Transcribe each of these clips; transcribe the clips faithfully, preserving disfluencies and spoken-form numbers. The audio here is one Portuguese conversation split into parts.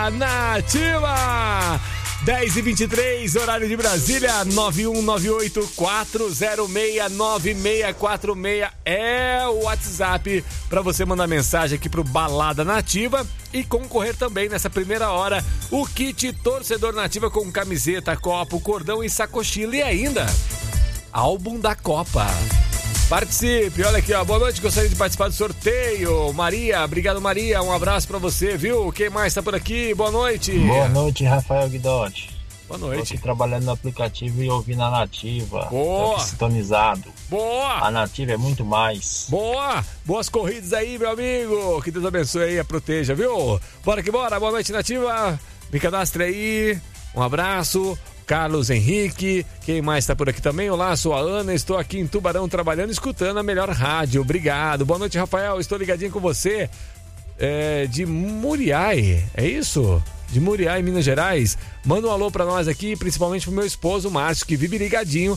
Nativa! dez e vinte e três, horário de Brasília. Nove um nove oito quatro zero seis nove seis quatro seis é o WhatsApp para você mandar mensagem aqui pro Balada Nativa e concorrer também nessa primeira hora o kit Torcedor Nativa com camiseta, copo, cordão e sacochila e ainda álbum da Copa. Participe, olha aqui, ó. Boa noite, gostaria de participar do sorteio. Maria, obrigado, Maria. Um abraço pra você, viu? Quem mais tá por aqui? Boa noite. Boa noite, Rafael Guidotti. Boa noite. Tô aqui trabalhando no aplicativo e ouvindo a Nativa. Boa. Tô aqui sintonizado. Boa. A Nativa é muito mais. Boa. Boas corridas aí, meu amigo. Que Deus abençoe aí, a proteja, viu? Bora que bora. Boa noite, Nativa. Me cadastre aí. Um abraço. Carlos Henrique, quem mais está por aqui também? Olá, sou a Ana, estou aqui em Tubarão trabalhando, escutando a melhor rádio, obrigado. Boa noite, Rafael, estou ligadinho com você, é, de Muriai, é isso? De Muriai, Minas Gerais. Manda um alô para nós aqui, principalmente pro meu esposo, Márcio, que vive ligadinho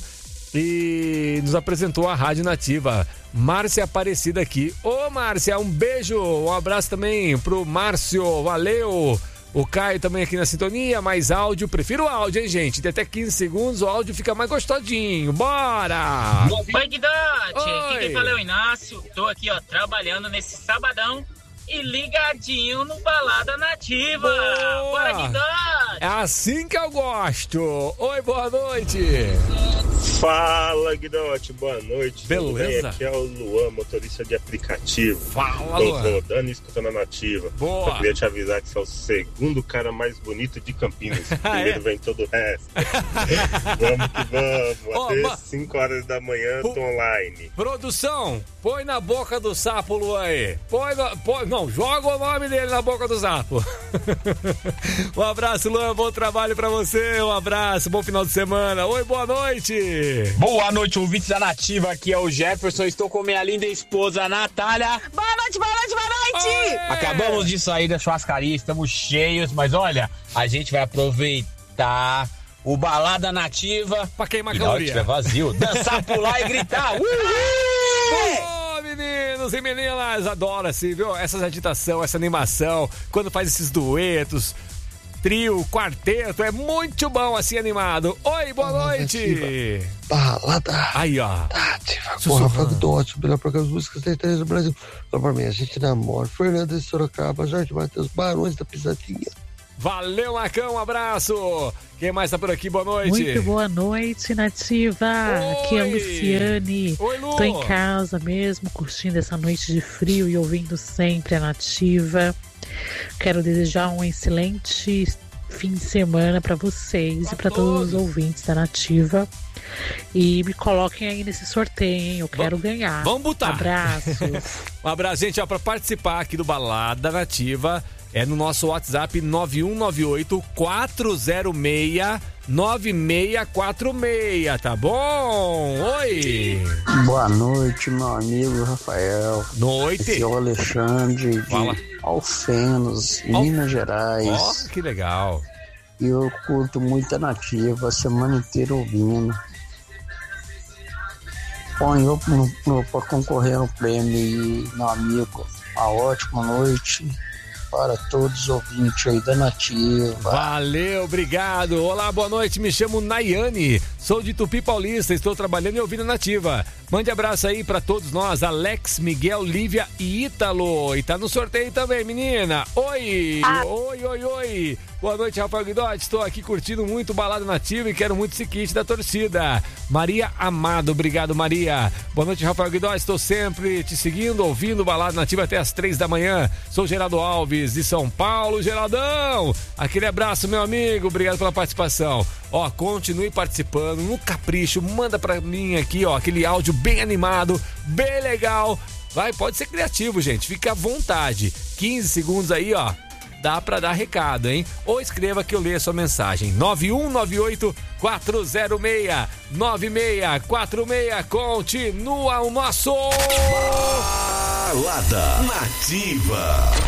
e nos apresentou a Rádio Nativa. Márcia Aparecida aqui. Ô, Márcia, um beijo, um abraço também pro Márcio, valeu! O Caio também aqui na sintonia, mais áudio, prefiro o áudio, hein, gente? De até quinze segundos o áudio fica mais gostadinho. Bora! Oi, Guidotti! Aqui quem fala é o Inácio. Tô aqui, ó, trabalhando nesse sabadão e ligadinho no Balada Nativa. Boa! Bora, Guidotti! É assim que eu gosto. Oi, boa noite. Fala, Guidotti, boa noite. Beleza? Aqui é o Luan, motorista de aplicativo. Fala, Tô Luan. rodando e escutando a Nativa. Boa. Eu queria te avisar que você é o segundo cara mais bonito de Campinas. Primeiro é? vem todo o resto. Vamos que vamos. Oh, Até ma... cinco horas da manhã P- tô online. Produção, põe na boca do sapo, Luan aí. Põe, na... põe... Não, joga o nome dele na boca do sapo. Um abraço, Luan, bom trabalho pra você. Um abraço, bom final de semana. Oi, boa noite. Boa noite, ouvintes da Nativa, aqui é o Jefferson, estou com minha linda esposa Natália. Boa noite, boa noite, boa noite! Oi. Acabamos de sair da churrascaria, estamos cheios, mas olha, a gente vai aproveitar o Balada Nativa Pra queimar e na hora que caloria. estiver vazio, dançar, pular e gritar. Uhul! Ô, meninos e meninas, adoro assim, viu? Essas agitação, essa animação, quando faz esses duetos, trio, quarteto, é muito bom assim animado. Oi, boa noite. Balada Aí, ó. Nativa, Sussurrando. com Rafael Guidotti, melhor programa de músicas da internet do Brasil. Fala pra mim, a gente namora. Fernanda de Sorocaba, Jorge Matheus, Barões da Pisadinha. Valeu, Macão, um abraço. Quem mais tá por aqui? Boa noite. Muito boa noite, Nativa. Oi. Aqui é a Luciane. Oi, Lu. Tô em casa mesmo, curtindo essa noite de frio e ouvindo sempre a Nativa. Quero desejar um excelente fim de semana para vocês pra e para todos os ouvintes da Nativa. E me coloquem aí nesse sorteio, hein? Eu quero ganhar. Vamos botar. Abraços. Um abraço, gente, ó, pra participar aqui do Balada Nativa, é no nosso WhatsApp nove um nove oito quatro zero seis nove seis quatro seis, tá bom? Oi! Boa noite, meu amigo Rafael. Noite! Esse é o Alexandre de Fala. Alfenas, Al- Minas Gerais. Ó, que legal. E eu curto muito a Nativa, a semana inteira ouvindo. Põe eu para concorrer ao prêmio e, meu amigo, uma ótima noite para todos os ouvintes aí da Nativa. Valeu, obrigado. Olá, boa noite, me chamo Nayane, sou de Tupi Paulista, estou trabalhando e ouvindo a Nativa. Mande abraço aí pra todos nós, Alex, Miguel, Lívia e Ítalo. E tá no sorteio também, menina. Oi, Ah. oi, oi, oi. Boa noite, Rafael Guidotti, estou aqui curtindo muito o Balada Nativa e quero muito esse kit da torcida. Maria Amado, obrigado, Maria. Boa noite, Rafael Guidotti, estou sempre te seguindo, ouvindo o Balada Nativa até as três da manhã. Sou Geraldo Alves, de São Paulo. Geraldão, aquele abraço, meu amigo, obrigado pela participação. Ó, continue participando, no capricho, manda pra mim aqui, ó, aquele áudio bem animado, bem legal. Vai, pode ser criativo, gente, fica à vontade. quinze segundos aí, ó. Dá pra dar recado, hein? Ou escreva que eu leio a sua mensagem. nove um nove oito quatro zero seis nove seis quatro seis. Continua o nosso Balada Nativa.